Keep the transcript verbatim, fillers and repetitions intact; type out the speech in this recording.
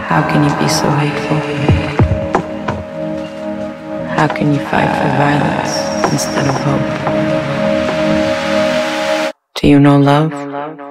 How can you be so hateful? How can you fight for violence instead of hope? Do you know love?